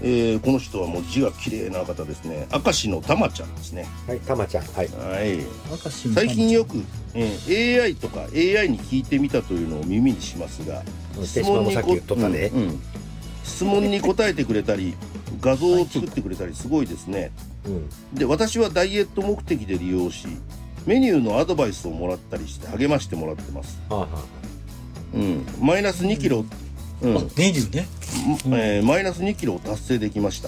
この人はもう字が綺麗な方ですね。明石のたまちゃんですね。 はい、たまちゃん。はい。 はい。 明石の最近よく、AI とか AI に聞いてみたというのを耳にしますが、 手島もさっき言っとったね。 質問に答えてくれたり画像を作ってくれたりすごいですね。で、私はダイエット目的で利用し、メニューのアドバイスをもらったりして励ましてもらってます。マイナス2キロ、 メニューね、 マイナス2キロを達成できました。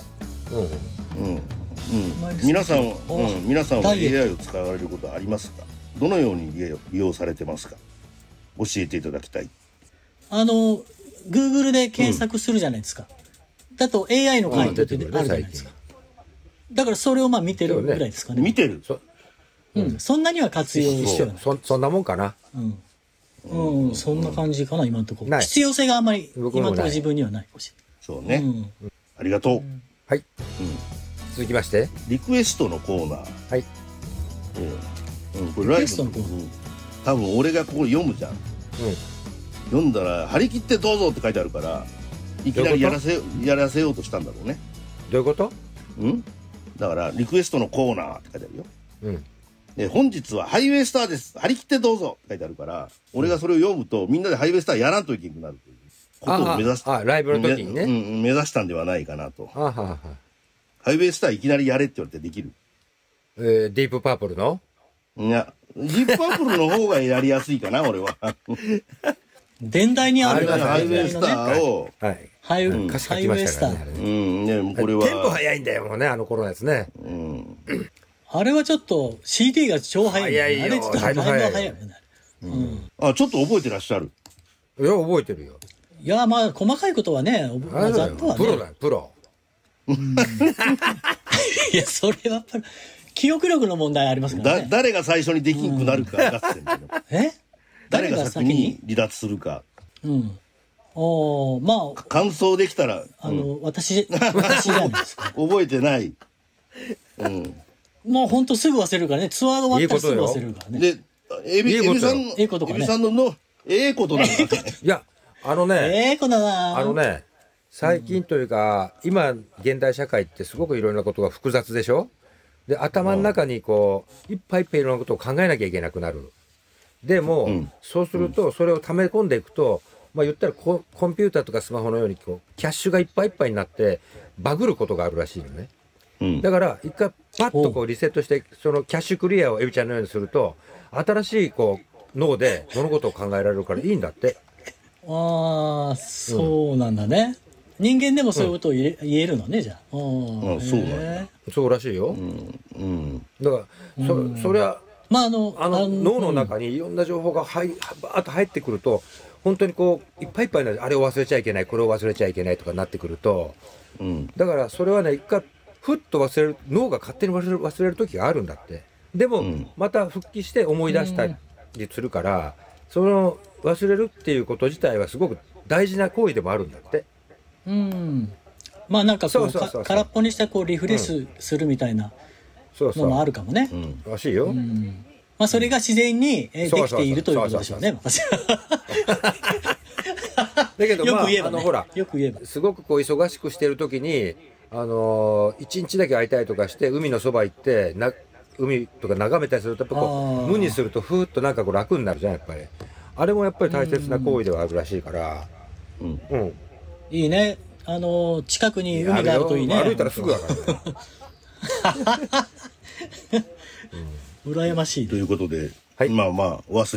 皆さんは AI を使われることはありますか？どのように利用されてますか？教えていただきたい。 Google で検索するじゃないですか。だと AI の回答ってあるじゃないですか。だからそれを見てるぐらいですかね。 見てる。 そんなには活用してはない。 そんなもんかな。 そんな感じかな、今のところ。必要性があんまり今のところ自分にはないかもしれない。 そうね。ありがとう。 はい。続きまして、 リクエストのコーナー。 はい。 これライブの時に多分俺がここ読むじゃん。読んだら張り切ってどうぞって書いてあるから、いきなりやらせようとしたんだろうね。 どういうこと？ だからリクエストのコーナーって書いてあるよ。で、本日はハイウェイスターです。張り切ってどうぞって書いてあるから、俺がそれを読むとみんなでハイウェイスターやらんといけなくなるということを目指した。 ライブの時にね。 目指したんではないかなと。ハイウェイスターいきなりやれって言われてできる。 ディープパープルの？ いや、ディープパープルの方がやりやすいかな、俺は。 伝来にあるハイウェイスターを、 ハイウェイスター。 これは。 テンポ早いんだよ、もうね、あの頃のやつね。 あれはちょっと CD が超早い。 早いよ。 あれちょっと早いよね。 ちょっと覚えてらっしゃる？ いや、覚えてるよ。 いや、細かいことはね、ざっとはね。 プロだよ、プロ。 いや、それはやっぱり、記憶力の問題ありますからね。 誰が最初にできんくなるか合戦誰が先に離脱するか。感想できたら。 私じゃないですか。 覚えてない。 もうほんとすぐ忘れるからね。ツアーが終わったらすぐ忘れるからね。 で、エビさんのことなんだね。 いや、 ことだな。 最近というか、今、現代社会ってすごくいろんなことが複雑でしょ？で、頭の中にいっぱいいっぱいいろんなことを考えなきゃいけなくなる。でも、そうすると、それを溜め込んでいくと、言ったらコンピューターとかスマホのようにキャッシュがいっぱいいっぱいになってバグることがあるらしいのね。だから一回パッとリセットしてそのキャッシュクリアをエビちゃんのようにすると新しい脳で物事を考えられるからいいんだって。 そうなんだね。人間でもそういうことを言えるのね、じゃあ。 そうなんだ。 そうらしいよ。だからそりゃ脳の中にいろんな情報がバーッと入ってくると本当にいっぱいいっぱいになる。あれを忘れちゃいけない、これを忘れちゃいけないとかなってくると、だからそれはね、一回ふっと忘れる、脳が勝手に忘れる時があるんだって。でも、また復帰して思い出したりするから、その忘れるっていうこと自体はすごく大事な行為でもあるんだって。 なんか空っぽにしてリフレッシュするみたいなのもあるかもね。 らしいよ。 それが自然にできているということでしょうね。 だけどよく言えばほら、すごく忙しくしてる時に一日だけ会いたいとかして海のそば行って海とか眺めたりするとやっぱ無にするとふーっとなんか楽になるじゃん、やっぱり。あれもやっぱり大切な行為ではあるらしいから。 いいね。近くに海があるといいね。 歩いたらすぐだからね。 羨ましい。 ということで、お忘れ